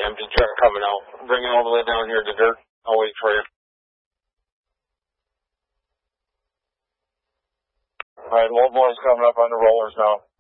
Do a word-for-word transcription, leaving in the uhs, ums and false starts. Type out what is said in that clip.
empty truck coming out. Bring it all the way down here to dirt. I'll wait for you. All right, Loadbore's coming up on the rollers now.